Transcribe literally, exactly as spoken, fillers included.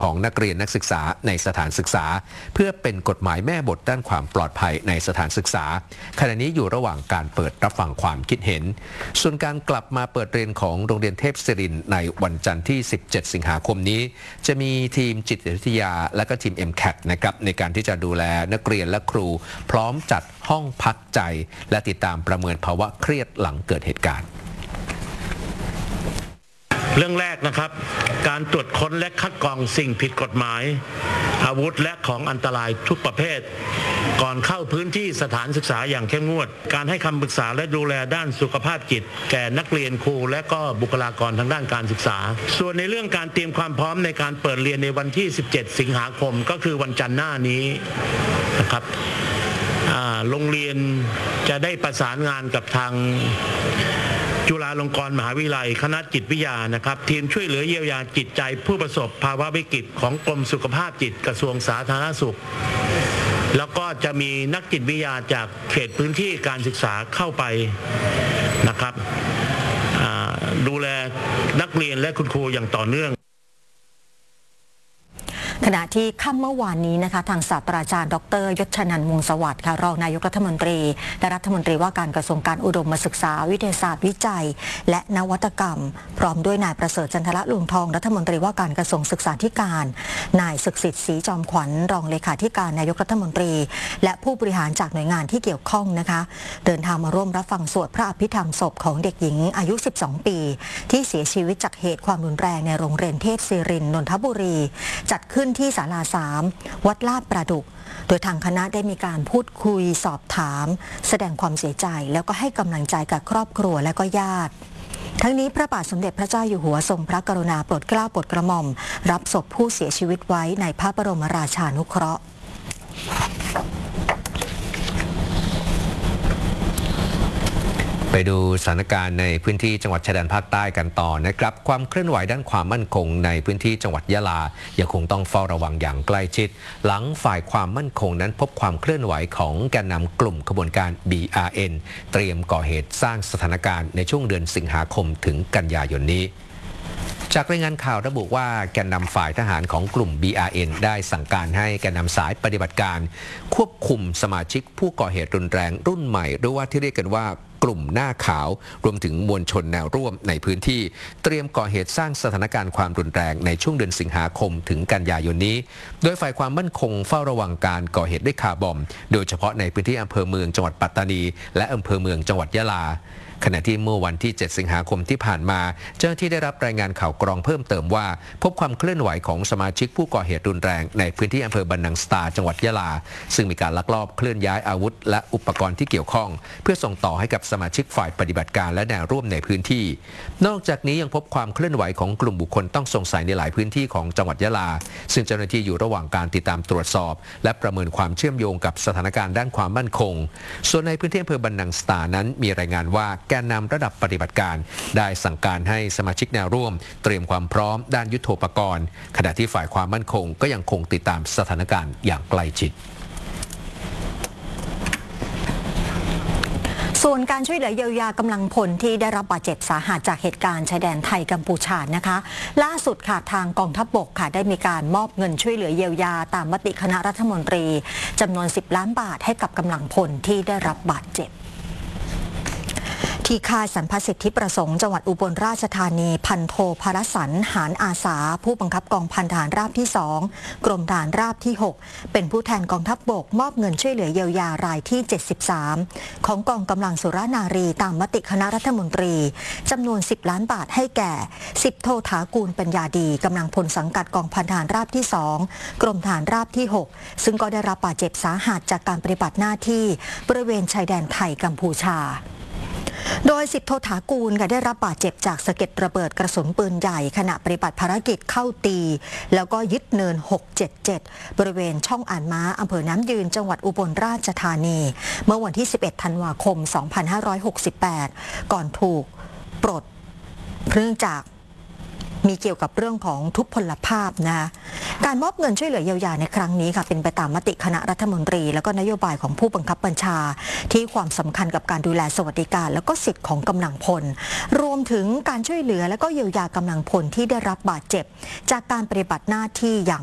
ของนักเรียนนักศึกษาในสถานศึกษาเพื่อเป็นกฎหมายแม่บทด้านความปลอดภัยในสถานศึกษาขณะนี้อยู่ระหว่างการเปิดรับฟังความคิดเห็นส่วนการกลับมาเปิดเรียนของโรงเรียนเทพศิรินทร์ในวันจันทร์ที่สิบเจ็ดสิงหาคมนี้จะมีทีมจิตวิทยาและก็ทีม เอ็ม แคท นะครับในการที่จะดูแลนักเรียนและครูพร้อมจัดห้องพักใจและติดตามประเมินภาวะเครียดหลังเกิดเหตุการณ์เรื่องแรกนะครับการตรวจค้นและคัดกรองสิ่งผิดกฎหมายอาวุธและของอันตรายทุกประเภทก่อนเข้าพื้นที่สถานศึกษาอย่างเข้มงวดการให้คำปรึกษาและดูแลด้านสุขภาพจิตแก่นักเรียนครูและก็บุคลากรทางด้านการศึกษาส่วนในเรื่องการเตรียมความพร้อมในการเปิดเรียนในวันที่สิบเจ็ดสิงหาคมก็คือวันจันทร์หน้านี้นะครับโรงเรียนจะได้ประสานงานกับทางจุฬาลงกรณ์มหาวิทยาลัยคณะจิตวิทยานะครับทีมช่วยเหลือเยียวยาจิตใจผู้ประสบภาวะวิกฤตของกรมสุขภาพจิตกระทรวงสาธารณสุขแล้วก็จะมีนักจิตวิทยาจากเขตพื้นที่การศึกษาเข้าไปนะครับดูแลนักเรียนและคุณครูอย่างต่อเนื่องขณะที่ค่ำเมื่อวานนี้นะคะทางศาสตราจารย์ดรยศชนันท์วงศ์สวัสดิ์ค่ะรองนายกรัฐมนตรีและรัฐมนตรีว่าการกระทรวงการอุดมศึกษาวิทยาศาสตร์วิจัยและนวัตกรรมพร้อมด้วยนายประเสริฐจันทระลุงทองรัฐมนตรีว่าการกระทรวงศึกษาธิการนายศึกษิตศรีจอมขวัญรองเลขาธิการนายกรัฐมนตรีและผู้บริหารจากหน่วยงานที่เกี่ยวข้องนะคะเดินทางมาร่วมรับฟังสวดพระอภิธรรมศพของเด็กหญิงอายุสิบสองปีที่เสียชีวิตจากเหตุความรุนแรงในโรงเรียนเทพศิรินทร์นนทบุรีจัดขึ้นที่ศาลาสามวัดลาดประดุกโดยทางคณะได้มีการพูดคุยสอบถามแสดงความเสียใจแล้วก็ให้กำลังใจกับครอบครัวและก็ญาติทั้งนี้พระบาทสมเด็จพระเจ้าอยู่หัวทรงพระกรุณาโปรดเกล้าโปรดกระหม่อมรับศพผู้เสียชีวิตไว้ในพระบรมราชานุเคราะห์ไปดูสถานการณ์ในพื้นที่จังหวัดชายแดนภาคใต้กันต่อนะครับความเคลื่อนไหวด้านความมั่นคงในพื้นที่จังหวัดยะลายังคงต้องเฝ้าระวังอย่างใกล้ชิดหลังฝ่ายความมั่นคงนั้นพบความเคลื่อนไหวของแกนนำกลุ่มขบวนการ บี อาร์ เอ็น เตรียมก่อเหตุสร้างสถานการณ์ในช่วงเดือนสิงหาคมถึงกันยายนนี้จากรายงานข่าวระบุว่าแกนนำฝ่ายทหารของกลุ่ม บี อาร์ เอ็น ได้สั่งการให้แกนนำสายปฏิบัติการควบคุมสมาชิกผู้ก่อเหตุรุนแรงรุ่นใหม่หรือว่าที่เรียกกันว่ากลุ่มหน้าขาวรวมถึงมวลชนแนวร่วมในพื้นที่เตรียมก่อเหตุสร้างสถานการณ์ความรุนแรงในช่วงเดือนสิงหาคมถึงกันยายนนี้โดยฝ่ายความมั่นคงเฝ้าระวังการก่อเหตุด้วยคาร์บอมโดยเฉพาะในพื้นที่อำเภอเมืองจังหวัดปัตตานีและอำเภอเมืองจังหวัดยะลาขณะที่เมื่อวันที่เจ็ดสิงหาคมที่ผ่านมาเจ้าหน้าที่ได้รับรายงานข่าวกรองเพิ่มเติมว่าพบความเคลื่อนไหวของสมาชิกผู้ก่อเหตุรุนแรงในพื้นที่อำเภอบันนังสตาจังหวัดยะลาซึ่งมีการลักลอบเคลื่อนย้ายอาวุธและอุปกรณ์ที่เกี่ยวข้องเพื่อส่งต่อให้กับสมาชิกฝ่ายปฏิบัติการและแนวร่วมในพื้นที่นอกจากนี้ยังพบความเคลื่อนไหวของกลุ่มบุคคลต้องสงสัยในหลายพื้นที่ของจังหวัดยะลาซึ่งเจ้าหน้าที่อยู่ระหว่างการติดตามตรวจสอบและประเมินความเชื่อมโยงกับสถานการณ์ด้านความมั่นคงส่วนในพื้นที่อำเภอบันนังสตานั้นมีรายงานว่าแกนนำระดับปฏิบัติการได้สั่งการให้สมาชิกแนวร่วมเตรียมความพร้อมด้านยุทโธปกรณ์ขณะที่ฝ่ายความมั่นคงก็ยังคงติดตามสถานการณ์อย่างใกล้ชิดส่วนการช่วยเหลือเยียวยากำลังพลที่ได้รับบาดเจ็บสาหัสจากเหตุการณ์ชายแดนไทยกัมพูชานะคะล่าสุดค่ะทางกองทัพบกค่ะได้มีการมอบเงินช่วยเหลือเยียวยาตามมติคณะรัฐมนตรีจำนวนสิบล้านบาทให้กับกำลังพลที่ได้รับบาดเจ็บที่ค่ายสรรพสิทธิประสงค์จังหวัดอุบลราชธานีพันโทภรสันหานอาสาผู้บังคับกองพันทหารราบที่สองกรมทหารราบที่หกเป็นผู้แทนกองทัพบกมอบเงินช่วยเหลือเยียวยารายที่เจ็ดสิบสามของกองกำลังสุรนารีตามมติคณะรัฐมนตรีจำนวนสิบล้านบาทให้แก่สิบโทถากูลปัญญาดีกำลังพลสังกัดกองพันทหารราบที่สองกรมทหารราบที่หกซึ่งก็ได้รับบาดเจ็บสาหัสจากการปฏิบัติหน้าที่บริเวณชายแดนไทยกัมพูชาโดยสิบโทถากูลได้รับบาดเจ็บจากสะเก็ดระเบิดกระสุนปืนใหญ่ขณะปฏิบัติภารกิจเข้าตีแล้วก็ยึดเนินหกเจ็ดเจ็ดบริเวณช่องอ่านม้าอำเภอน้ำยืนจังหวัดอุบลราชธานีเมื่อวันที่สิบเอ็ดธันวาคมสองพันห้าร้อยหกสิบแปดก่อนถูกปลดเนื่องจากมีเกี่ยวกับเรื่องของทุพพลภาพนะการมอบเงินช่วยเหลือเยียวยาในครั้งนี้ค่ะเป็นไปตามมติคณะรัฐมนตรีแล้วก็นโยบายของผู้บังคับบัญชาที่ความสำคัญกับการดูแลสวัสดิการแล้วก็สิทธิของกำลังพลรวมถึงการช่วยเหลือและก็เยียวยากำลังพลที่ได้รับบาดเจ็บจากการปฏิบัติหน้าที่อย่าง